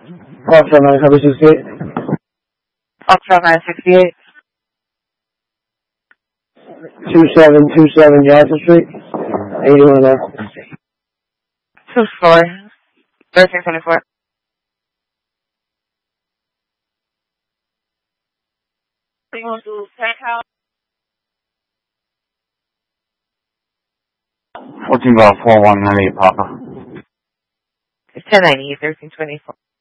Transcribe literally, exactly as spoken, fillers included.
Foxtrot nine seven sixty-eight. Foxtrot nine sixty-eight. two seven two seven Johnson Street. eighty-one F. Two four. thirteen twenty-four. You want to do penthouse? fourteen bar four one nine eight, Papa. It's ten ninety, thirteen twenty-four.